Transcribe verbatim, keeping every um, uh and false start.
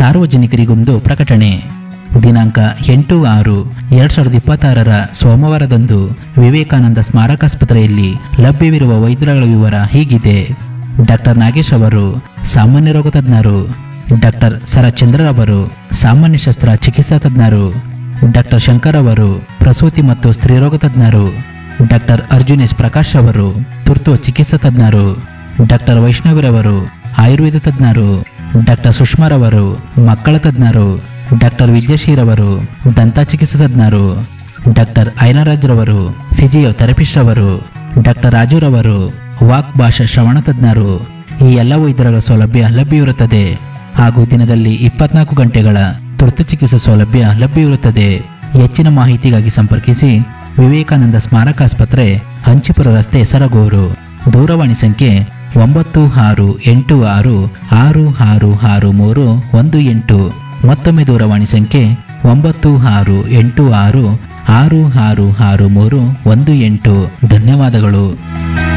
ಸಾರ್ವಜನಿಕರಿಗೊಂದು ಪ್ರಕಟಣೆ. ದಿನಾಂಕ ಎಂಟು ಆರು ಎರಡ್ ಸಾವಿರದ ಇಪ್ಪತ್ತಾರರ ಸೋಮವಾರದಂದು ವಿವೇಕಾನಂದ ಸ್ಮಾರಕಾಸ್ಪತ್ರೆಯಲ್ಲಿ ಲಭ್ಯವಿರುವ ವೈದ್ಯರುಗಳ ವಿವರ ಹೀಗಿದೆ. ಡಾಕ್ಟರ್ ನಾಗೇಶ್ ಅವರು ಸಾಮಾನ್ಯ ರೋಗ ತಜ್ಞರು. ಡಾಕ್ಟರ್ ಸರಚಂದ್ರರವರು ಸಾಮಾನ್ಯ ಶಸ್ತ್ರ ಚಿಕಿತ್ಸಾ ತಜ್ಞರು. ಡಾಕ್ಟರ್ ಶಂಕರ್ ಅವರು ಪ್ರಸೂತಿ ಮತ್ತು ಸ್ತ್ರೀರೋಗ ತಜ್ಞರು. ಡಾಕ್ಟರ್ ಅರ್ಜುನೇಶ್ ಪ್ರಕಾಶ್ ಅವರು ತುರ್ತು ಚಿಕಿತ್ಸಾ ತಜ್ಞರು. ಡಾಕ್ಟರ್ ವೈಷ್ಣವಿರವರು ಆಯುರ್ವೇದ ತಜ್ಞರು. ಡಾಕ್ಟರ್ ಸುಷ್ಮಾರವರು ಮಕ್ಕಳ ತಜ್ಞರು. ಡಾಕ್ಟರ್ ವಿದ್ಯಾಶೀರವರು ದಂತ ಚಿಕಿತ್ಸಾ ತಜ್ಞರು. ಡಾಕ್ಟರ್ ಐನರಾಜ್ರವರು ಫಿಸಿಯೋಥೆರಪಿಸ್ಟ್ ಅವರು. ಡಾಕ್ಟರ್ ರಾಜುರವರು ವಾಕ್ ಭಾಷಾ ಶ್ರವಣ ತಜ್ಞರು. ಈ ಎಲ್ಲ ವೈದ್ಯರ ಸೌಲಭ್ಯ ಲಭ್ಯವಿರುತ್ತದೆ ಹಾಗೂ ದಿನದಲ್ಲಿ ಇಪ್ಪತ್ನಾಲ್ಕು ಗಂಟೆಗಳ ತುರ್ತು ಚಿಕಿತ್ಸಾ ಸೌಲಭ್ಯ ಲಭ್ಯವಿರುತ್ತದೆ. ಹೆಚ್ಚಿನ ಮಾಹಿತಿಗಾಗಿ ಸಂಪರ್ಕಿಸಿ ವಿವೇಕಾನಂದ ಸ್ಮಾರಕ ಆಸ್ಪತ್ರೆ, ಹಂಚಿಪುರ ರಸ್ತೆ, ಸರಗೂರು. ದೂರವಾಣಿ ಸಂಖ್ಯೆ ಒಂಬತ್ತು ಆರು ಎಂಟು ಆರು ಆರು ಆರು ಆರು ಮೂರು ಒಂದು ಎಂಟು. ಮತ್ತೊಮ್ಮೆ ದೂರವಾಣಿ ಸಂಖ್ಯೆ ಒಂಬತ್ತು ಆರು ಎಂಟು ಆರು ಆರು ಆರು ಆರು ಮೂರು ಒಂದು ಎಂಟು. ಧನ್ಯವಾದಗಳು.